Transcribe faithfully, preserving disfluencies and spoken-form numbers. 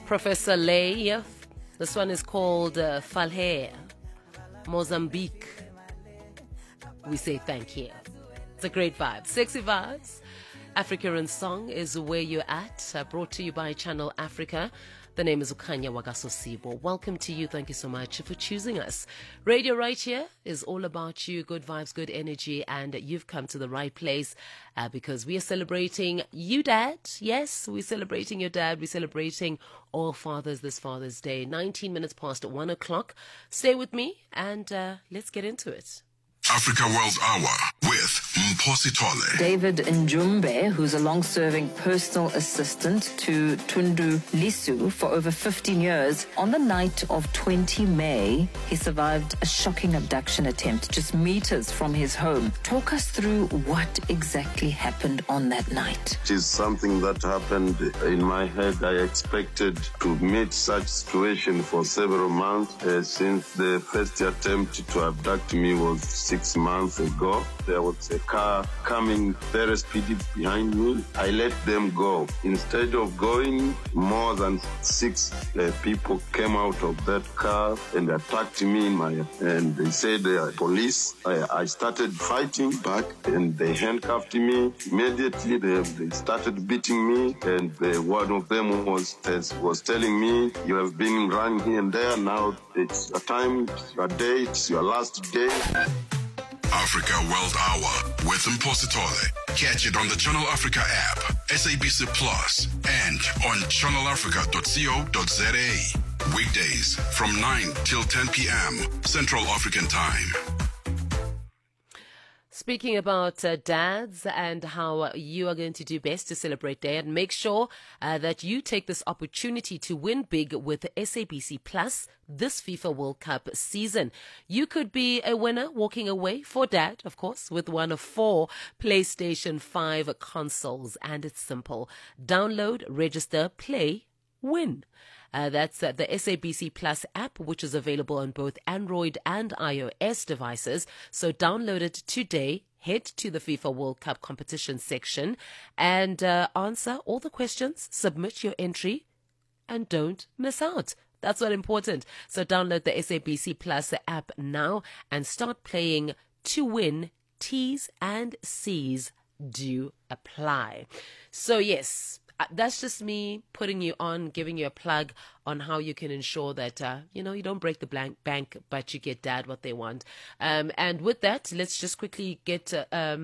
Professor Lay. This one is called uh, Falhe, Mozambique. We say thank you. It's a great vibe. Sexy vibes. Africa in Song is where you're at. Uh, brought to you by Channel Africa. The name is Ukanya Wagasosibo. Welcome to you. Thank you so much for choosing us. Radio right here is all about you. Good vibes, good energy. And you've come to the right place uh, because we are celebrating you, Dad. Yes, we're celebrating your dad. We're celebrating all fathers this Father's Day. nineteen minutes past one o'clock. Stay with me and uh, let's get into it. Africa World Hour with Mposi Tole. David Njumbe, who's a long-serving personal assistant to Tundu Lisu for over fifteen years, on the night of the twentieth of May, he survived a shocking abduction attempt just meters from his home. Talk us through what exactly happened on that night. It is something that happened in my head. I expected to meet such situation for several months uh, since the first attempt to abduct me was six months ago. There was a car coming very speedy behind me. I let them go. Instead of going, more than six uh, people came out of that car and attacked me in my, and they said they are police. I, I started fighting back and they handcuffed me. Immediately they, they started beating me, and the, one of them was, was telling me, you have been running here and there, now it's your time, it's your day, it's your last day. Africa World Hour with Mposi Tole. Catch it on the Channel Africa app, S A B C Plus, and on channel africa dot co dot za. Weekdays from nine till ten p.m. Central African Time. Speaking about uh, dads and how uh, you are going to do best to celebrate dad, make sure uh, that you take this opportunity to win big with S A B C Plus this FIFA World Cup season. You could be a winner walking away for dad, of course, with one of four PlayStation five consoles. And it's simple. Download, register, play, win. Uh, that's uh, the S A B C Plus app, which is available on both Android and iOS devices. So download it today. Head to the FIFA World Cup competition section and uh, answer all the questions. Submit your entry and don't miss out. That's what's important. So download the S A B C Plus app now and start playing to win. T's and C's do apply. So yes, that's just me putting you on, giving you a plug on how you can ensure that, uh, you know, you don't break the blank bank, but you get dad what they want. Um, and with that, let's just quickly get uh, um,